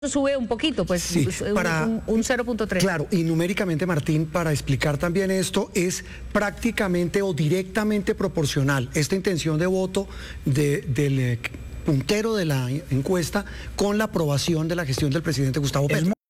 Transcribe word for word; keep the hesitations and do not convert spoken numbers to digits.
sube un poquito, pues Sí, un, para, un, un cero punto tres. Claro, y numéricamente, Martín, para explicar también esto, es prácticamente o directamente proporcional esta intención de voto de, del eh, puntero de la encuesta con la aprobación de la gestión del presidente Gustavo Petro.